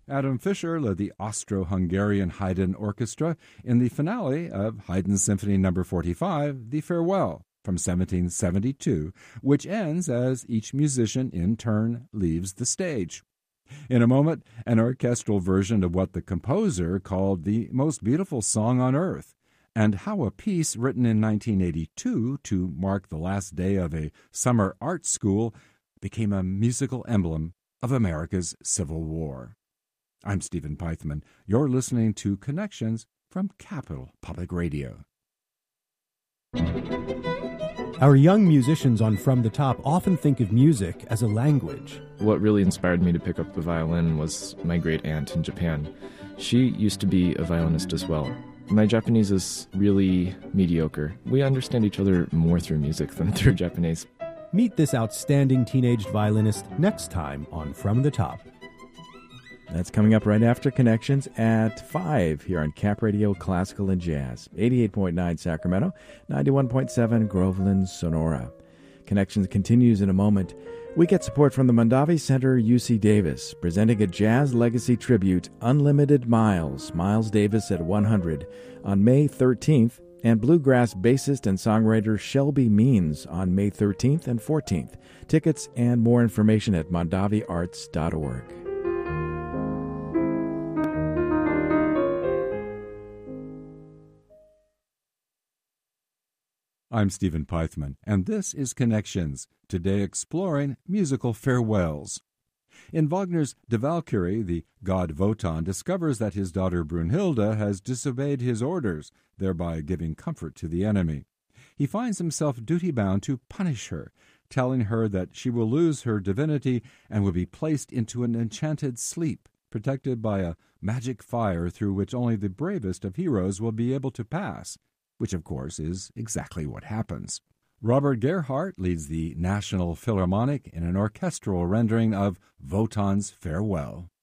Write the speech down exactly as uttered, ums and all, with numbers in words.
Adam Fischer led the Austro-Hungarian Haydn Orchestra in the finale of Haydn's Symphony Number forty-five, The Farewell, from seventeen seventy-two, which ends as each musician in turn leaves the stage. In a moment, an orchestral version of what the composer called the most beautiful song on earth, and how a piece written in nineteen eighty-two to mark the last day of a summer art school became a musical emblem of America's Civil War. I'm Stephen Pythman. You're listening to Connections from Capital Public Radio. Our young musicians on From the Top often think of music as a language. What really inspired me to pick up the violin was my great aunt in Japan. She used to be a violinist as well. My Japanese is really mediocre. We understand each other more through music than through Japanese. Meet this outstanding teenage violinist next time on From the Top. That's coming up right after Connections at five here on Cap Radio Classical and Jazz. eighty-eight point nine Sacramento, ninety-one point seven Groveland, Sonora. Connections continues in a moment. We get support from the Mondavi Center U C Davis, presenting a jazz legacy tribute, Unlimited Miles, Miles Davis at one hundred, on May thirteenth, and bluegrass bassist and songwriter Shelby Means on May thirteenth and fourteenth. Tickets and more information at mondavi arts dot org. I'm Stephen Pythman, and this is Connections, today exploring musical farewells. In Wagner's Die Walküre, the god Wotan discovers that his daughter Brunhilde has disobeyed his orders, thereby giving comfort to the enemy. He finds himself duty-bound to punish her, telling her that she will lose her divinity and will be placed into an enchanted sleep, protected by a magic fire through which only the bravest of heroes will be able to pass, which of course is exactly what happens. Robert Gerhardt leads the National Philharmonic in an orchestral rendering of Wotan's Farewell.